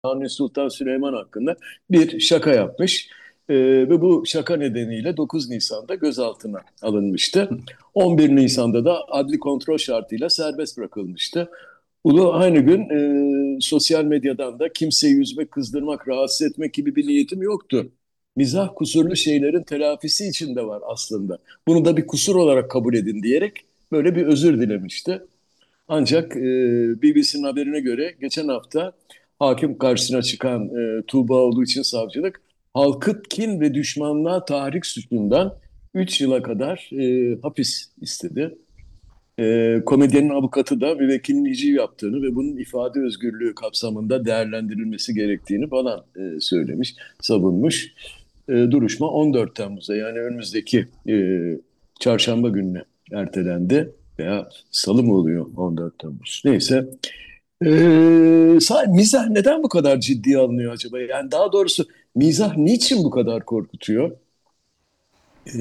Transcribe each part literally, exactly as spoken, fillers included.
Kanuni Sultan Süleyman hakkında bir şaka yapmış. Ee, ve bu şaka nedeniyle dokuz Nisan'da gözaltına alınmıştı. on bir Nisan'da da adli kontrol şartıyla serbest bırakılmıştı. Ulu aynı gün e, sosyal medyadan da kimseyi üzmek, kızdırmak, rahatsız etmek gibi bir niyetim yoktu. Mizah kusurlu şeylerin telafisi için de var aslında. Bunu da bir kusur olarak kabul edin diyerek böyle bir özür dilemişti. Ancak e, B B C'nin haberine göre geçen hafta hakim karşısına çıkan e, Tuğba olduğu için savcılık halkı kin ve düşmanlığa tahrik suçundan üç yıla kadar e, hapis istedi. E, komedyenin avukatı da müvekkilin iciği yaptığını ve bunun ifade özgürlüğü kapsamında değerlendirilmesi gerektiğini falan e, söylemiş, savunmuş. E, duruşma on dört Temmuz'a yani önümüzdeki e, çarşamba gününe ertelendi veya salı mı oluyor on dört Temmuz? Neyse. E, sa- mizah neden bu kadar ciddiye alınıyor acaba? Yani daha doğrusu mizah niçin bu kadar korkutuyor? E,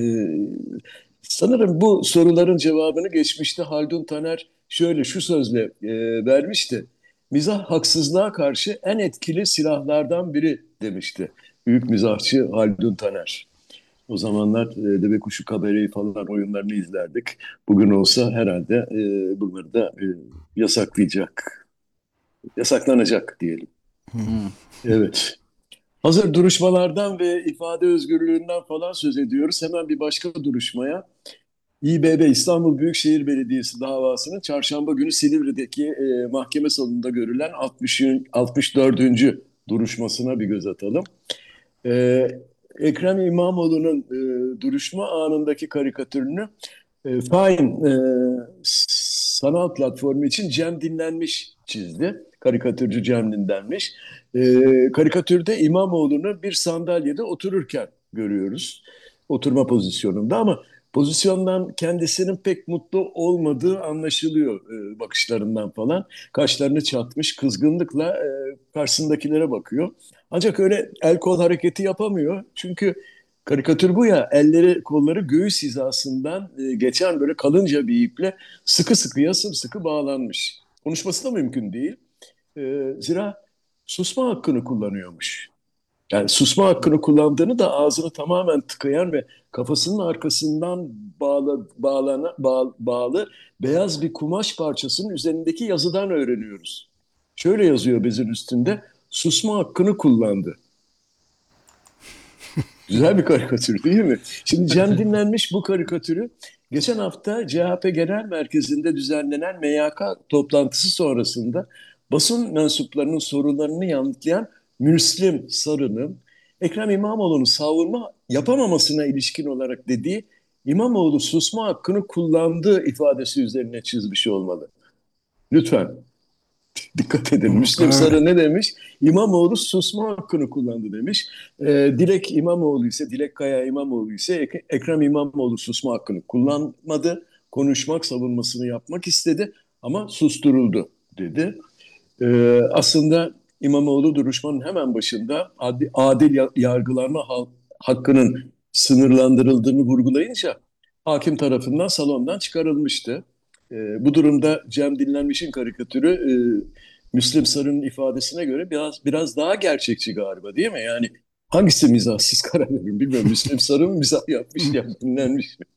sanırım bu soruların cevabını geçmişte Haldun Taner şöyle şu sözle e, vermişti. Mizah haksızlığa karşı en etkili silahlardan biri demişti. Büyük mizahçı Haldun Taner. O zamanlar e, Deve Kuşu Kabare'yi falan oyunlarını izlerdik. Bugün olsa herhalde e, bunları da e, yasaklayacak. Yasaklanacak diyelim. Hmm. Evet. Hazır duruşmalardan ve ifade özgürlüğünden falan söz ediyoruz. Hemen bir başka duruşmaya. İBB İstanbul Büyükşehir Belediyesi davasının çarşamba günü Silivri'deki e, mahkeme salonunda görülen altmış, altmış dördüncü duruşmasına bir göz atalım. E, Ekrem İmamoğlu'nun e, duruşma anındaki karikatürünü e, Fine e, sanal platformu için Cem Dinlenmiş çizdi. Karikatürcü Cem Dinlenmiş. E, karikatürde İmamoğlu'nu bir sandalyede otururken görüyoruz. Oturma pozisyonunda ama pozisyondan kendisinin pek mutlu olmadığı anlaşılıyor e, bakışlarından falan. Kaşlarını çatmış, kızgınlıkla e, karşısındakilere bakıyor. Ancak öyle el kol hareketi yapamıyor. Çünkü karikatür bu ya, elleri kolları göğüs hizasından e, geçen böyle kalınca bir iple sıkı sıkıya sımsıkı bağlanmış. Konuşması da mümkün değil. E, zira susma hakkını kullanıyormuş. Yani susma hakkını kullandığını da ağzını tamamen tıkayan ve kafasının arkasından bağlı, bağlana, bağ, bağlı beyaz bir kumaş parçasının üzerindeki yazıdan öğreniyoruz. Şöyle yazıyor bezin üstünde, susma hakkını kullandı. Güzel bir karikatür değil mi? Şimdi Cem Dinlenmiş bu karikatürü geçen hafta C H P Genel Merkezi'nde düzenlenen M Y K toplantısı sonrasında basın mensuplarının sorularını yanıtlayan Müslim Sarı'nın Ekrem İmamoğlu'nu savunma yapamamasına ilişkin olarak dediği İmamoğlu susma hakkını kullandığı ifadesi üzerine çizmiş olmalı. Lütfen. Dikkat edin. Müslim Evet. Sarı ne demiş? İmamoğlu susma hakkını kullandı demiş. Ee, Dilek İmamoğlu ise, Dilek Kaya İmamoğlu ise Ek- Ekrem İmamoğlu susma hakkını kullanmadı. Konuşmak, savunmasını yapmak istedi ama susturuldu dedi. Ee, aslında İmamoğlu duruşmanın hemen başında adil, adil yargılanma ha- hakkının sınırlandırıldığını vurgulayınca hakim tarafından salondan çıkarılmıştı. Ee, bu durumda Cem Dinlenmiş'in karikatürü e, Müslim Sarı'nın ifadesine göre biraz biraz daha gerçekçi galiba değil mi? Yani hangisi mizah siz karar verin bilmiyorum. Müslim Sarı mı mizah yapmış ya Dinlenmiş mi?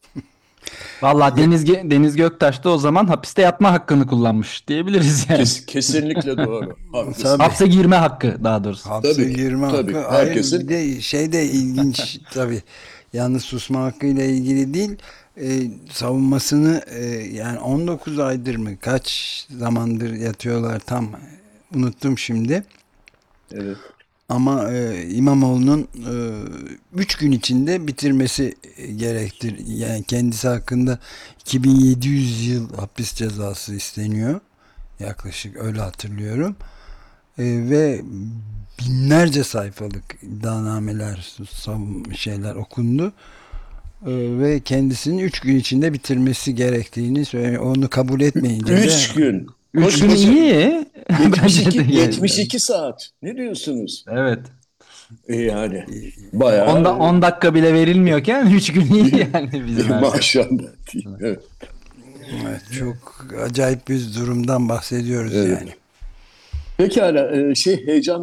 Valla Ya, Deniz, Ge- Deniz Göktaş da o zaman hapiste yatma hakkını kullanmış diyebiliriz yani. kes, kesinlikle doğru. Haklısın. Tabii Hapse girme hakkı daha doğrusu. hapse Tabii, girme hakkı. tabii. Hayır, bir Herkesin de şey de ilginç tabii. Yalnız susma hakkıyla ilgili değil. e, savunmasını e, yani on dokuz aydır mı kaç zamandır yatıyorlar tam unuttum şimdi. evet. Ama e, İmamoğlu'nun üç gün içinde bitirmesi gerektir. Yani kendisi hakkında iki bin yedi yüz yıl hapis cezası isteniyor. Yaklaşık öyle hatırlıyorum. E, ve binlerce sayfalık iddianameler, savun- şeyler okundu. E, ve kendisinin üç gün içinde bitirmesi gerektiğini söylüyor. Onu kabul etmeyince de Üç gün. Üç gün Koskoca iyi. Bence de yetmiş iki, yani. yetmiş iki saat. Ne diyorsunuz? Evet. E yani e, bayağı Onda on dakika bile verilmiyorken üç gün iyi e, yani bizim her şey. maşallah diyeyim. Evet, evet, çok acayip bir durumdan bahsediyoruz evet. yani. Pekala, e, şey heyecan